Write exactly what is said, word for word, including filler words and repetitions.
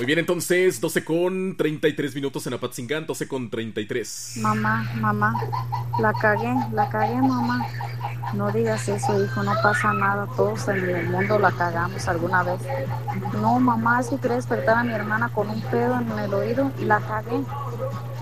Muy bien, entonces, doce con treinta y tres minutos en Apatzingán, doce con treinta y tres. Mamá, mamá, la cagué, la cagué, mamá. No digas eso, hijo, no pasa nada. Todos en el mundo la cagamos alguna vez. No, mamá, si quería despertar a mi hermana con un pedo en el oído, la cagué.